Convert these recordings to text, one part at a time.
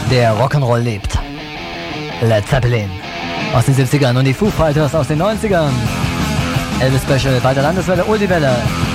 der Rock'n'Roll lebt. Led Zeppelin aus den 70ern und die Foo Fighters aus den 90ern. Elvis Special bei der Landeswelle Oldie-Welle.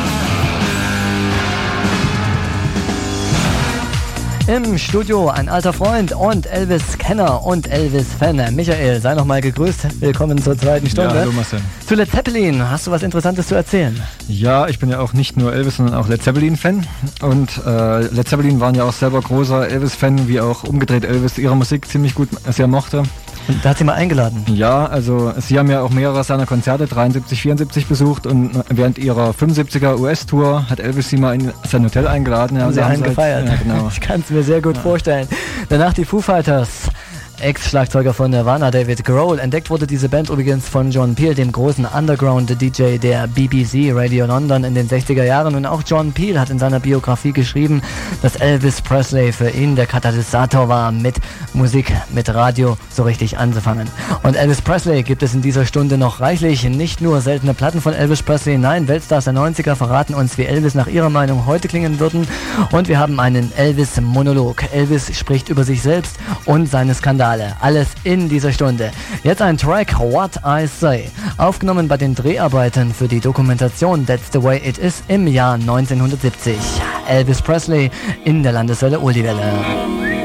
Im Studio ein alter Freund und Elvis-Kenner und Elvis-Fan. Michael, sei noch mal gegrüßt. Willkommen zur zweiten Stunde. Ja, hallo Marcel. Zu Led Zeppelin, hast du was Interessantes zu erzählen? Ja, ich bin ja auch nicht nur Elvis, sondern auch Led Zeppelin-Fan. Und Led Zeppelin waren ja auch selber großer Elvis-Fan, wie auch umgedreht Elvis ihre Musik ziemlich gut sehr mochte. Und da hat sie mal eingeladen. Ja, also sie haben ja auch mehrere seiner Konzerte, 73, 74 besucht und während ihrer 75er US-Tour hat Elvis sie mal in sein Hotel eingeladen. Haben sie einen gefeiert. Ja, genau. Ich kann es mir sehr gut vorstellen. Danach die Foo Fighters. Ex-Schlagzeuger von Nirvana, David Grohl. Entdeckt wurde diese Band übrigens von John Peel, dem großen Underground-DJ der BBC Radio London in den 60er Jahren. Und auch John Peel hat in seiner Biografie geschrieben, dass Elvis Presley für ihn der Katalysator war, mit Musik, mit Radio so richtig anzufangen. Und Elvis Presley gibt es in dieser Stunde noch reichlich. Nicht nur seltene Platten von Elvis Presley, nein, Weltstars der 90er verraten uns, wie Elvis nach ihrer Meinung heute klingen würden. Und wir haben einen Elvis-Monolog. Elvis spricht über sich selbst und seine Skandale. Alles in dieser Stunde. Jetzt ein Track, What I Say, aufgenommen bei den Dreharbeiten für die Dokumentation That's the Way It Is im Jahr 1970. Elvis Presley in der Landeswelle Oldie-Welle.